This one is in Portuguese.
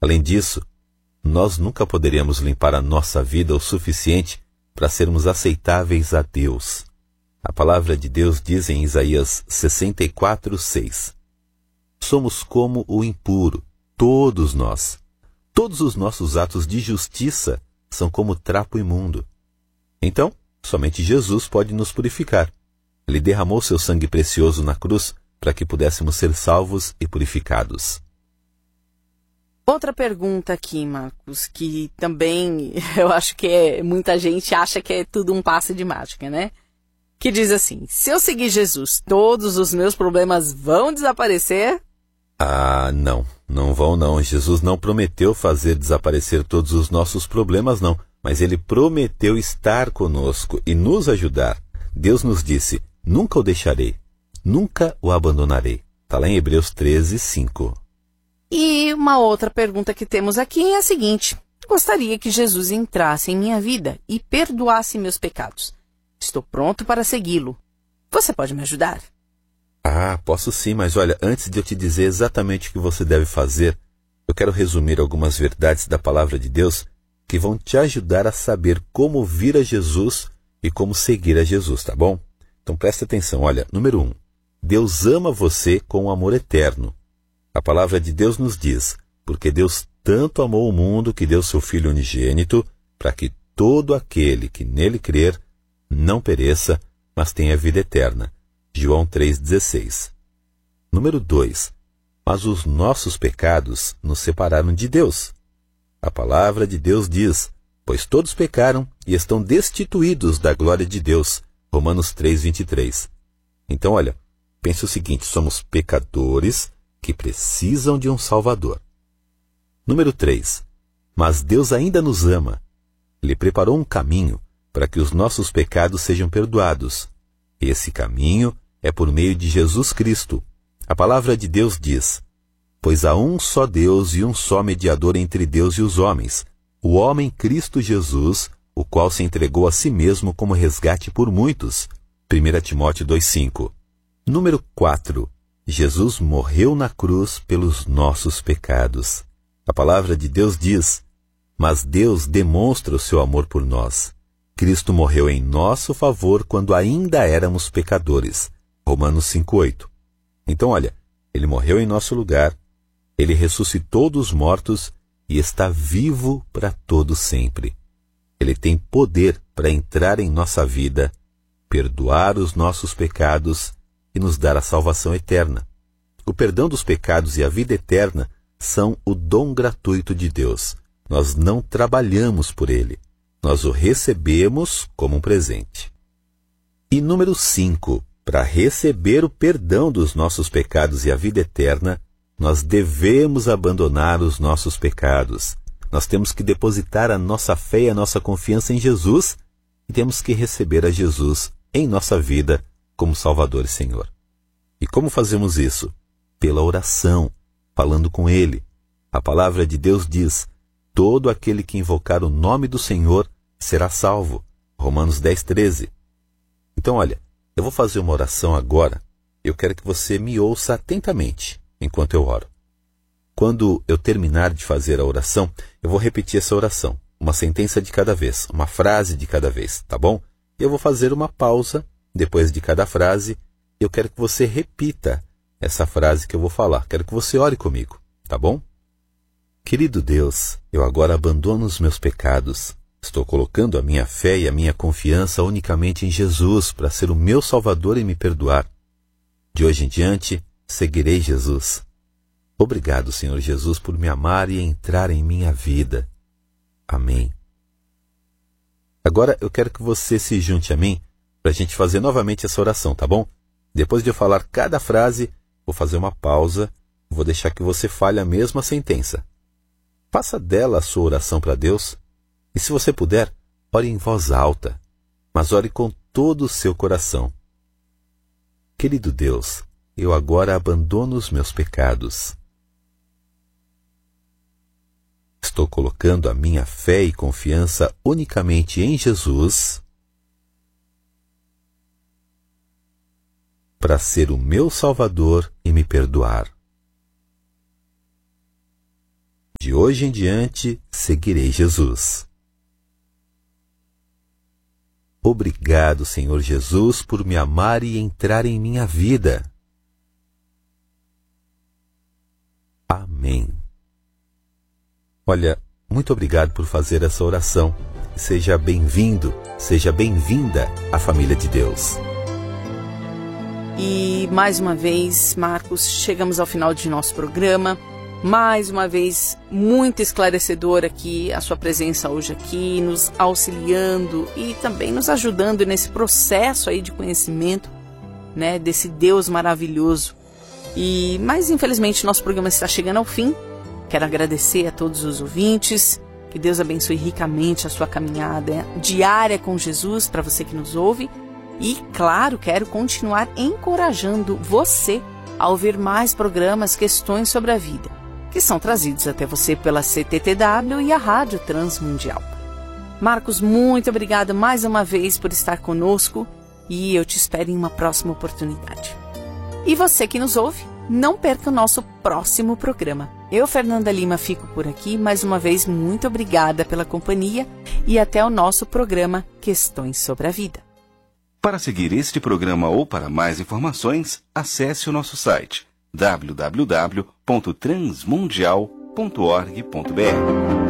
Além disso, nós nunca poderíamos limpar a nossa vida o suficiente para sermos aceitáveis a Deus. A palavra de Deus diz em Isaías 64:6: somos como o impuro, todos nós. Todos os nossos atos de justiça são como trapo imundo. Então, somente Jesus pode nos purificar. Ele derramou seu sangue precioso na cruz para que pudéssemos ser salvos e purificados. Outra pergunta aqui, Marcos, que também eu acho que muita gente acha que é tudo um passe de mágica, né? Que diz assim: se eu seguir Jesus, todos os meus problemas vão desaparecer? Não vão não. Jesus não prometeu fazer desaparecer todos os nossos problemas, não. Mas Ele prometeu estar conosco e nos ajudar. Deus nos disse: nunca o deixarei, nunca o abandonarei. Está lá em Hebreus 13:5. E uma outra pergunta que temos aqui é a seguinte: gostaria que Jesus entrasse em minha vida e perdoasse meus pecados. Estou pronto para segui-lo. Você pode me ajudar? Posso sim, mas olha, antes de eu te dizer exatamente o que você deve fazer, eu quero resumir algumas verdades da palavra de Deus que vão te ajudar a saber como vir a Jesus e como seguir a Jesus, tá bom? Então presta atenção, olha, número 1, Deus ama você com um amor eterno. A palavra de Deus nos diz: porque Deus tanto amou o mundo que deu seu Filho unigênito, para que todo aquele que nele crer não pereça, mas tenha vida eterna. João 3,16. Número 2. Mas os nossos pecados nos separaram de Deus. A palavra de Deus diz: pois todos pecaram e estão destituídos da glória de Deus. Romanos 3,23. Então, olha, pense o seguinte: somos pecadores que precisam de um Salvador. Número 3. Mas Deus ainda nos ama. Ele preparou um caminho para que os nossos pecados sejam perdoados. Esse caminho é por meio de Jesus Cristo. A palavra de Deus diz: pois há um só Deus e um só mediador entre Deus e os homens, o homem Cristo Jesus, o qual se entregou a si mesmo como resgate por muitos. 1 Timóteo 2,5. Número 4. Jesus morreu na cruz pelos nossos pecados. A palavra de Deus diz: mas Deus demonstra o seu amor por nós. Cristo morreu em nosso favor quando ainda éramos pecadores. Romanos 5,8. Então, olha, Ele morreu em nosso lugar, Ele ressuscitou dos mortos e está vivo para todo sempre. Ele tem poder para entrar em nossa vida, perdoar os nossos pecados e nos dar a salvação eterna. O perdão dos pecados e a vida eterna são o dom gratuito de Deus. Nós não trabalhamos por ele. Nós o recebemos como um presente. E número 5. Para receber o perdão dos nossos pecados e a vida eterna, nós devemos abandonar os nossos pecados. Nós temos que depositar a nossa fé e a nossa confiança em Jesus e temos que receber a Jesus em nossa vida como Salvador e Senhor. E como fazemos isso? Pela oração, falando com Ele. A palavra de Deus diz: todo aquele que invocar o nome do Senhor será salvo. Romanos 10,13. Então, olha, eu vou fazer uma oração agora. Eu quero que você me ouça atentamente enquanto eu oro. Quando eu terminar de fazer a oração, eu vou repetir essa oração. Uma sentença de cada vez, uma frase de cada vez, tá bom? Eu vou fazer uma pausa depois de cada frase. Eu quero que você repita essa frase que eu vou falar. Quero que você ore comigo, tá bom? Querido Deus, eu agora abandono os meus pecados. Estou colocando a minha fé e a minha confiança unicamente em Jesus para ser o meu Salvador e me perdoar. De hoje em diante, seguirei Jesus. Obrigado, Senhor Jesus, por me amar e entrar em minha vida. Amém. Agora eu quero que você se junte a mim para a gente fazer novamente essa oração, tá bom? Depois de eu falar cada frase, vou fazer uma pausa, vou deixar que você fale a mesma sentença. Faça dela a sua oração para Deus. E se você puder, ore em voz alta, mas ore com todo o seu coração. Querido Deus, eu agora abandono os meus pecados. Estou colocando a minha fé e confiança unicamente em Jesus para ser o meu Salvador e me perdoar. De hoje em diante seguirei Jesus. Obrigado, Senhor Jesus, por me amar e entrar em minha vida. Amém. Olha, muito obrigado por fazer essa oração. Seja bem-vindo, seja bem-vinda à família de Deus. E mais uma vez, Marcos, chegamos ao final de nosso programa. Mais uma vez, muito esclarecedor aqui a sua presença hoje aqui, nos auxiliando e também nos ajudando nesse processo aí de conhecimento, né, desse Deus maravilhoso. Mas infelizmente nosso programa está chegando ao fim. Quero agradecer a todos os ouvintes. Que Deus abençoe ricamente a sua caminhada diária com Jesus, para você que nos ouve. E, claro, quero continuar encorajando você a ouvir mais programas Questões sobre a Vida, que são trazidos até você pela CTTW e a Rádio Transmundial. Marcos, muito obrigada mais uma vez por estar conosco e eu te espero em uma próxima oportunidade. E você que nos ouve, não perca o nosso próximo programa. Eu, Fernanda Lima, fico por aqui. Mais uma vez, muito obrigada pela companhia e até o nosso programa Questões sobre a Vida. Para seguir este programa ou para mais informações, acesse o nosso site www.transmundial.org.br.